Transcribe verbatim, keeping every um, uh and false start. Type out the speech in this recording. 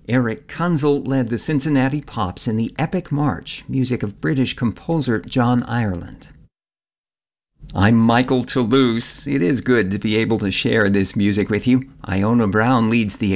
Eric Kunzel led the Cincinnati Pops in the epic march, music of British composer John Ireland. I'm Michael Toulouse. It is good to be able to share this music with you. Iona Brown leads the